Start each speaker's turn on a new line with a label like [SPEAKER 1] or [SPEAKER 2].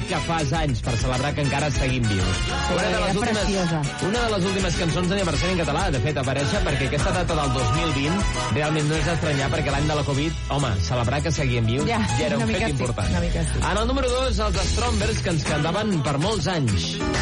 [SPEAKER 1] que fas anys per celebrar que encara seguim vius.
[SPEAKER 2] Preciosa.
[SPEAKER 1] Una de les últimes cançons d'aniversari en català, de fet, aparèixer perquè aquesta data del 2020 realment no és d'estranyar perquè l'any de la Covid, home, celebrar que seguien vius ja era un fet important.
[SPEAKER 2] Sí.
[SPEAKER 1] En el número 2, els Strawberries, que ens cantaven per molts anys.